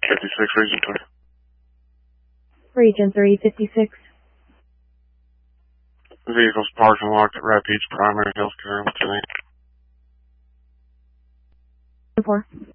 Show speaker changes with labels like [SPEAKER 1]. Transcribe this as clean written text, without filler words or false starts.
[SPEAKER 1] 56, Region 3.
[SPEAKER 2] Region 356.
[SPEAKER 1] Vehicles parked and locked at Rapides Primary Healthcare. What's your name?
[SPEAKER 2] 4.